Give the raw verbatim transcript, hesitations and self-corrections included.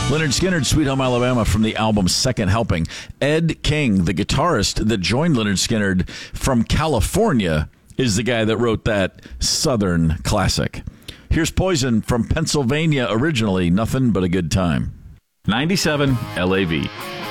Lynyrd Skynyrd, Sweet Home Alabama from the album Second Helping. Ed King, the guitarist that joined Lynyrd Skynyrd from California, is the guy that wrote that Southern classic. Here's Poison from Pennsylvania originally, Nothing But a Good Time. ninety-seven L A V.